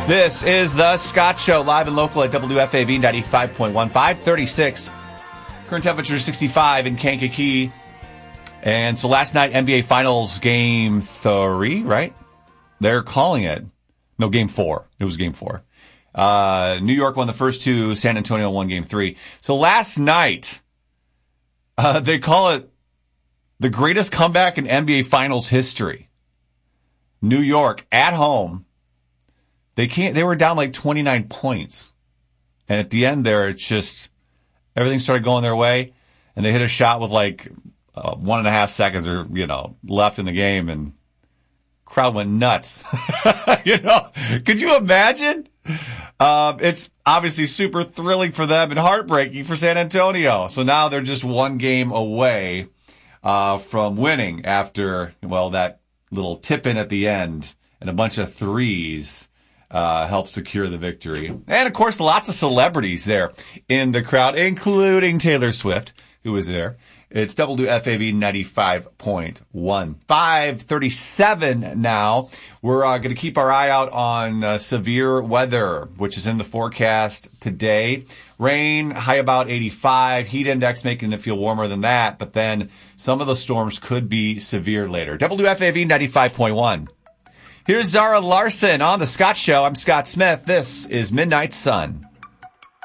This is the Scott Show, live and local at WFAV 95.1, 536. Current temperature 65 in Kankakee. And so last night, NBA Finals Game 3, right? They're calling it. No, Game 4. It was Game 4. New York won the first two. San Antonio won Game 3. So last night, they call it the greatest comeback in NBA Finals history. New York at home. They were down like 29 points. And at the end there, it's just, everything started going their way. And they hit a shot with like 1.5 seconds or, left in the game. And crowd went nuts. Could you imagine? It's obviously super thrilling for them and heartbreaking for San Antonio. So now they're just one game away, from winning after, that little tip in at the end and a bunch of threes. Helped secure the victory. And, of course, lots of celebrities there in the crowd, including Taylor Swift, who was there. It's WFAV 95.1. 5:37 now. We're going to keep our eye out on severe weather, which is in the forecast today. Rain, high about 85. Heat index making it feel warmer than that. But then some of the storms could be severe later. WFAV 95.1. Here's Zara Larsson on The Scott Show. I'm Scott Smith. This is Midnight Sun.